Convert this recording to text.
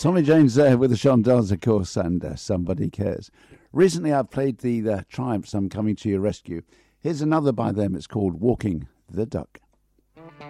Tommy James there with the Shondells, of course, and Somebody Cares. Recently I've played the Triumphs, I'm Coming to Your Rescue. Here's another by them. It's called Walking the Duck.